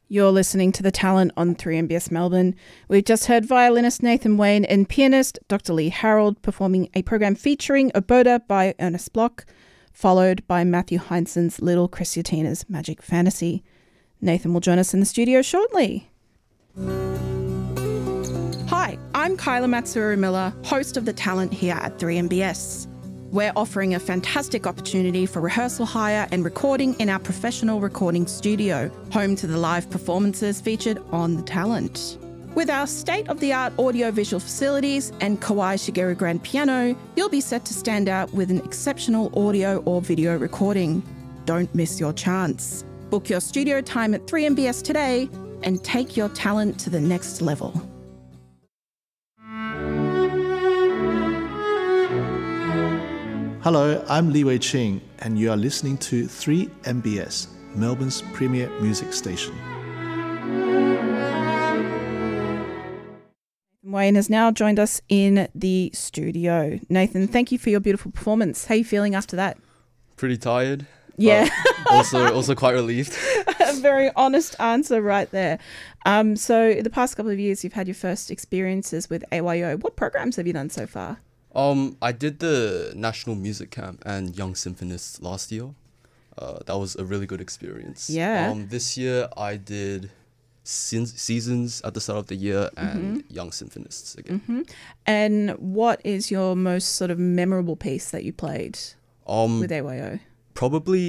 You're listening to The Talent on 3MBS Melbourne. We've just heard violinist Nathan Wayne and pianist Dr. Lee Harold performing a program featuring Oboda by Ernest Bloch, followed by Matthew Heinsohn's Little Chrysotina's Magic Fantasy. Nathan will join us in the studio shortly. Hi, I'm Kyla Matsuru-Miller, host of The Talent here at 3MBS. We're offering a fantastic opportunity for rehearsal hire and recording in our professional recording studio, home to the live performances featured on The Talent. With our state-of-the-art audio-visual facilities and Kawai Shigeru grand piano, you'll be set to stand out with an exceptional audio or video recording. Don't miss your chance. Book your studio time at 3MBS today and take your talent to the next level. Hello, I'm Li Wei Ching, and you are listening to 3MBS, Melbourne's premier music station. Nathan Wayne has now joined us in the studio. Nathan, thank you for your beautiful performance. How are you feeling after that? Pretty tired. Yeah. Also quite relieved. A very honest answer right there. So in the past couple of years, you've had your first experiences with AYO. What programs have you done so far? I did the National Music Camp and Young Symphonists last year. That was a really good experience. Yeah. This year I did Seasons at the start of the year and Young Symphonists again. Mm-hmm. And what is your most sort of memorable piece that you played with AYO? Probably